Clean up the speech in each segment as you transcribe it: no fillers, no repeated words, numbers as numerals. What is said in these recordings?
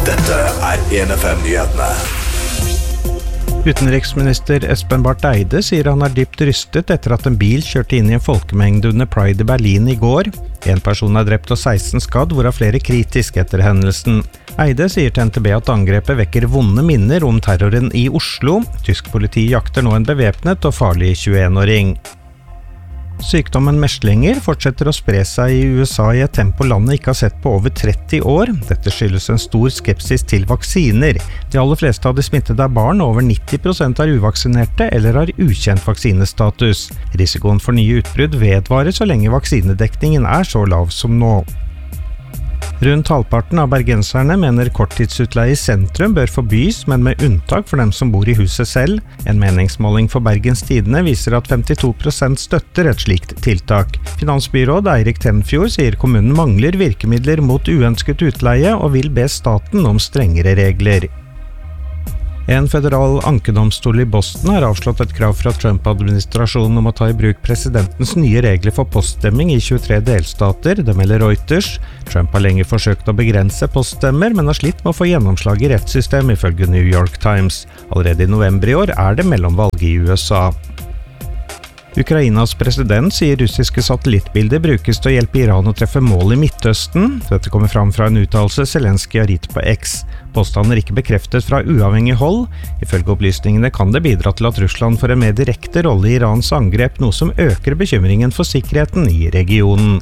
Dette 1FM-nyhetene. Utenriksminister Espen Barth Eide sier han dypt rystet etter at en bil kjørte inn i en folkemengde under Pride i Berlin i går. En person drept og 16 skadd, hvorav flere kritisk etter hendelsen. Eide sier til NTB at angrepet vekker vonde minner om terroren i Oslo. Tysk politi jakter nå en bevæpnet og farlig 21-åring. Sykdommen meslinger fortsetter å spre seg i USA i et tempo landet ikke har sett på over 30 år. Dette skyldes en stor skepsis til vaksiner. De aller fleste av de smittede barn, over 90% uvaksinerte eller har ukjent vaksinestatus. Risikoen for nye utbrudd vedvarer så lenge vaksinedekningen så lav som nå. Rundt halvparten av bergenserne mener korttidsutleie i sentrum bør forbys, men med unntak for dem som bor i huset selv. En meningsmåling for Bergens Tidende viser at 52% støtter et slikt tiltak. Finansbyråd Eirik Tenfjord sier kommunen mangler virkemidler mot uønsket utleie og vil be staten om strengere regler. En federal ankedomstol i Boston har avslått et krav fra Trump-administrasjonen om å ta i bruk presidentens nye regler for poststemming i 23 delstater, det melder Reuters. Trump har lenge forsøkt å begrense poststemmer, men har slitt med å få gjennomslag i rettssystemet ifølge New York Times. Allerede i november i år det mellomvalg i USA. Ukrainas president sier russiske satellittbilder brukes til å hjelpe Iran å treffe mål i Midtøsten. Dette kommer fram fra en uttalelse Zelenskyj har gitt på X. Påstanden ikke bekreftet fra uavhengig hold. Ifølge opplysningene kan det bidra til at Russland får en mer direkte rolle i Irans angrep, noe som øker bekymringen for sikkerheten i regionen.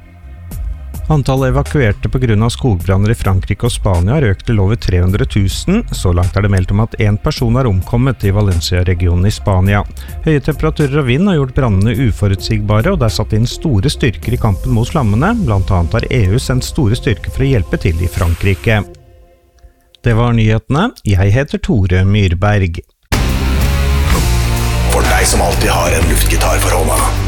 Antallet evakuerte på grunn av skogbranner i Frankrike og Spania har økt til over 300 000. Så langt det meldt om at en person har omkommet i Valencia-regionen i Spania. Høye temperaturer og vind har gjort brannene uforutsigbare, og det satt inn store styrker i kampen mot flammene. Blant annet har EU sendt store styrker for å hjelpe til i Frankrike. Det var nyhetene. Jeg heter Tore Myrberg. For deg som alltid har en luftgitar for hånda.